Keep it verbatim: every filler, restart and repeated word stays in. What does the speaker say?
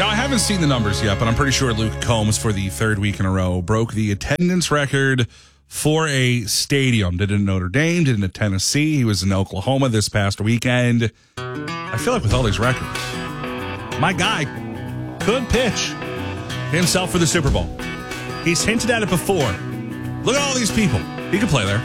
Now, I haven't seen the numbers yet, but I'm pretty sure Luke Combs, for the third week in a row, broke the attendance record for a stadium. Did it in Notre Dame, did it in Tennessee. He was in Oklahoma this past weekend. I feel like with all these records, my guy could pitch himself for the Super Bowl. He's hinted at it before. Look at all these people. He could play there.